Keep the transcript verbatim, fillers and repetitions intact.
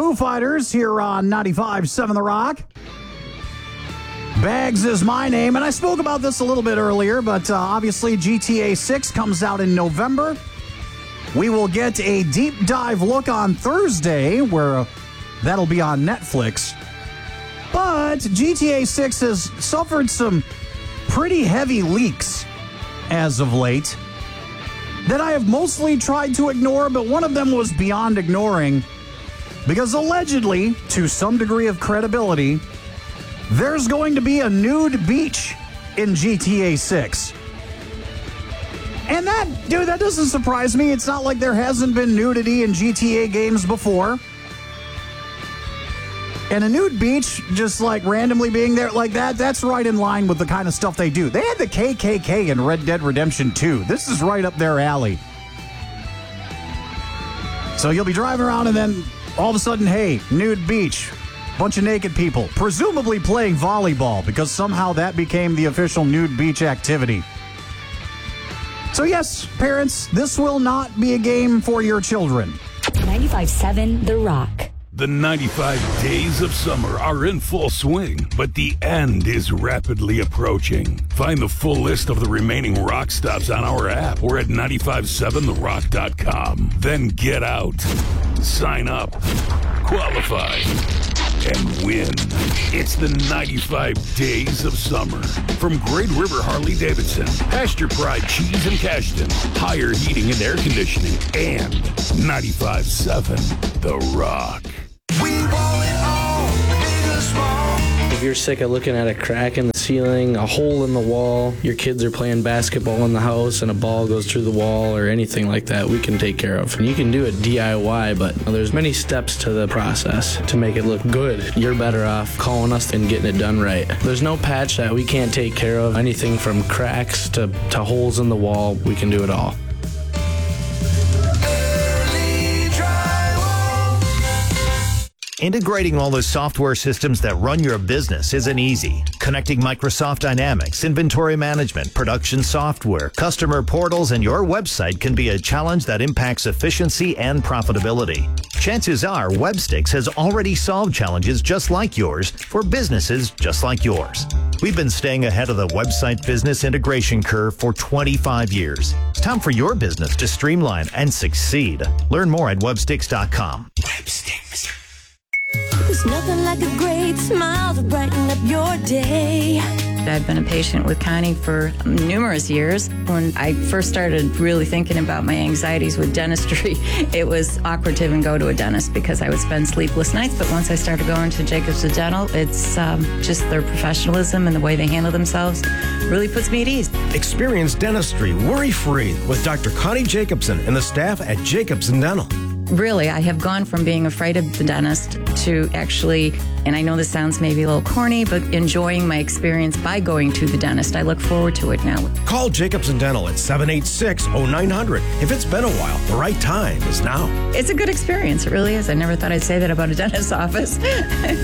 Foo Fighters here on ninety-five point seven The Rock. Bags is my name, and I spoke about this a little bit earlier, but uh, obviously G T A six comes out in November. We will get a deep dive look on Thursday, where uh, that'll be on Netflix. But G T A six has suffered some pretty heavy leaks as of late that I have mostly tried to ignore, but one of them was beyond ignoring, because allegedly, to some degree of credibility, there's going to be a nude beach in G T A six. And that, dude, that doesn't surprise me. It's not like there hasn't been nudity in G T A games before. And a nude beach, just like randomly being there like that, that's right in line with the kind of stuff they do. They had the K K K in Red Dead Redemption two. This is right up their alley. So you'll be driving around and then all of a sudden, hey, nude beach. Bunch of naked people, presumably playing volleyball, because somehow that became the official nude beach activity. So yes, parents, this will not be a game for your children. ninety-five point seven The Rock. The ninety-five days of summer are in full swing, but the end is rapidly approaching. Find the full list of the remaining Rock stops on our app or at nine five seven the rock dot com. Then get out, sign up, qualify, and win. It's the ninety-five days of summer. From Great River Harley-Davidson, Pasture Pride Cheese and Cashton, Higher Heating and Air Conditioning, and ninety-five point seven The Rock. We want it all, big or small. If you're sick of looking at a crack in the ceiling, a hole in the wall, your kids are playing basketball in the house and a ball goes through the wall or anything like that, we can take care of. And you can do it D I Y, but there's many steps to the process to make it look good. You're better off calling us and getting it done right. There's no patch that we can't take care of. Anything from cracks to, to holes in the wall, we can do it all. Integrating all the software systems that run your business isn't easy. Connecting Microsoft Dynamics, inventory management, production software, customer portals, and your website can be a challenge that impacts efficiency and profitability. Chances are Webstix has already solved challenges just like yours for businesses just like yours. We've been staying ahead of the website business integration curve for twenty-five years. It's time for your business to streamline and succeed. Learn more at webstix dot com. Webstix. There's nothing like a great smile to brighten up your day. I've been a patient with Connie for numerous years. When I first started really thinking about my anxieties with dentistry, it was awkward to even go to a dentist because I would spend sleepless nights. But once I started going to Jacobs Dental, it's um, just their professionalism and the way they handle themselves really puts me at ease. Experience dentistry worry-free with Doctor Connie Jacobson and the staff at Jacobs Dental. Really, I have gone from being afraid of the dentist to actually, and I know this sounds maybe a little corny, but enjoying my experience by going to the dentist. I look forward to it now. Call Jacobs Dental at seven eight six, oh nine hundred. If it's been a while, the right time is now. It's a good experience. It really is. I never thought I'd say that about a dentist's office.